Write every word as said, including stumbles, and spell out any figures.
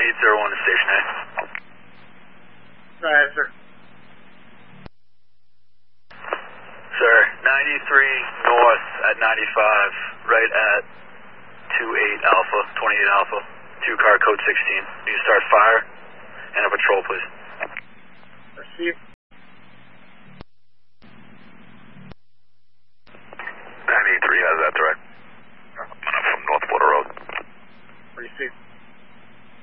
eight zero one to Station A. Right, sir. Sir, ninety-three north at ninety-five, right at two eight Alpha, twenty-eight Alpha, two car code sixteen. Need to start fire and a patrol, please. Receive.